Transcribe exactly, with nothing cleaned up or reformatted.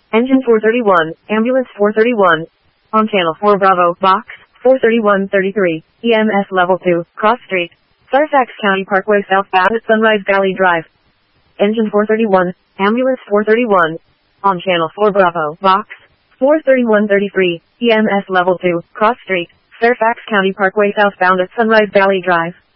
Engine four thirty-one, Ambulance four thirty-one. On Channel four Bravo, Box four thirty-one thirty-three, E M S Level two, Cross Street, Fairfax County Parkway southbound at Sunrise Valley Drive. Engine four thirty-one, Ambulance four thirty-one. On Channel four Bravo, Box four thirty-one thirty-three, E M S Level two, Cross Street, Fairfax County Parkway southbound at Sunrise Valley Drive.